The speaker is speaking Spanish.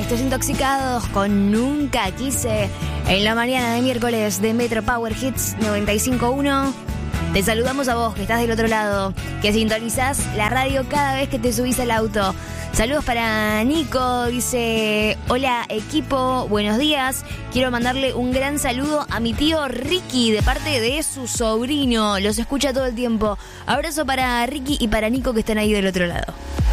Estos Intoxicados con Nunca Quise en la mañana de miércoles de Metro Power Hits 95.1. Te saludamos a vos que estás del otro lado, que sintonizás la radio cada vez que te subís al auto. Saludos para Nico, dice: hola equipo, buenos días. Quiero mandarle un gran saludo a mi tío Ricky de parte de su sobrino. Los escucha todo el tiempo. Abrazo para Ricky y para Nico que están ahí del otro lado.